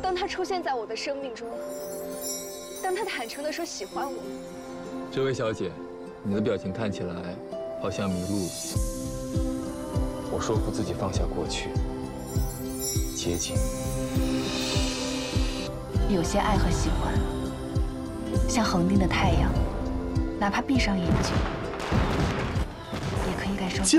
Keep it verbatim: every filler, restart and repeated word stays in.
当他出现在我的生命中，当他坦诚地说喜欢我， 这位小姐，你的表情看起来好像迷路了。 我说服自己放下过去，接近。 有些爱和喜欢，像恒定的太阳，哪怕闭上眼睛，也可以感受到。